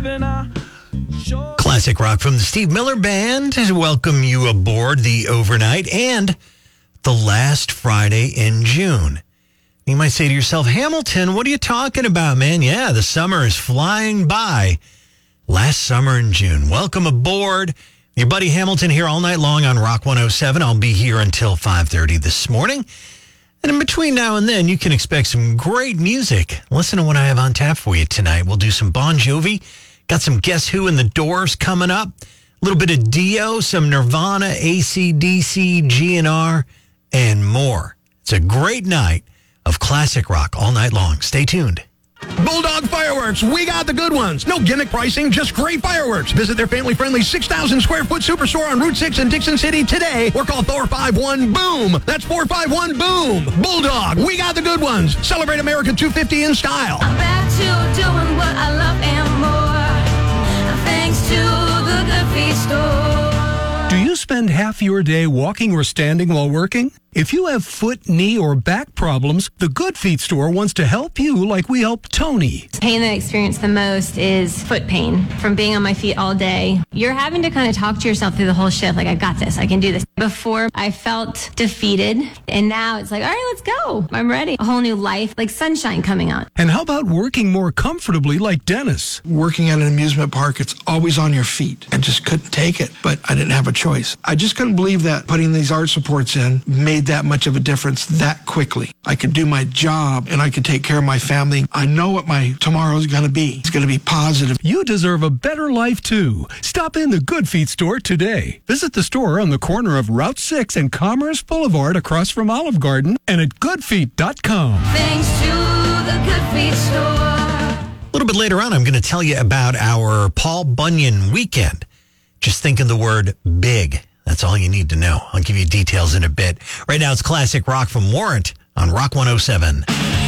Classic rock from the Steve Miller Band to welcome you aboard the overnight and the last Friday in June. You might say to yourself, Hamilton, what are you talking about, man? Yeah, the summer is flying by. Last summer in June. Welcome aboard. Your buddy Hamilton here all night long on Rock 107. I'll be here until 5:30 this morning. And in between now and then, you can expect some great music. Listen to what I have on tap for you tonight. We'll do some Bon Jovi. Got some Guess Who and the Doors coming up. A little bit of Dio, some Nirvana, AC/DC, GNR, and more. It's a great night of classic rock all night long. Stay tuned. Bulldog Fireworks, we got the good ones. No gimmick pricing, just great fireworks. Visit their family-friendly 6,000 square foot superstore on Route 6 in Dixon City today or call 451-BOOM. That's 451-BOOM. Bulldog, we got the good ones. Celebrate America 250 in style. I'm back to doing what I love and more. Thanks to the Good Feet store. Do you spend half your day walking or standing while working? If you have foot, knee, or back problems, the Good Feet store wants to help you like we helped Tony. Pain that I experience the most is foot pain from being on my feet all day. You're having to kind of talk to yourself through the whole shift, like, I got this, I can do this. Before, I felt defeated, and now it's like, all right, let's go. I'm ready. A whole new life, like sunshine coming on. And how about working more comfortably like Dennis? Working at an amusement park, it's always on your feet. I just couldn't take it, but I didn't have a choice. I just couldn't believe that putting these arch supports in made that much of a difference that quickly. I could do my job and I could take care of my family. I know what my tomorrow is going to be. It's going to be positive. You deserve a better life too. Stop in the Good Feet store today. Visit the store on the corner of Route 6 and Commerce Boulevard across from Olive Garden and at goodfeet.com. Thanks to the Good Feet store. A little bit later on, I'm going to tell you about our Paul Bunyan weekend. Just think of the word big. That's all you need to know. I'll give you details in a bit. Right now, it's classic rock from Warrant on Rock 107.